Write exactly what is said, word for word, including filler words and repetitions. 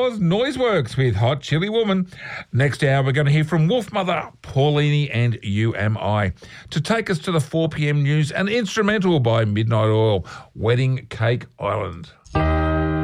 was Noiseworks with Hot Chili Woman. Next hour, we're going to hear from Wolfmother, Paulini and You Am I. To take us to the four p.m. news, an instrumental by Midnight Oil, Wedding Cake Island.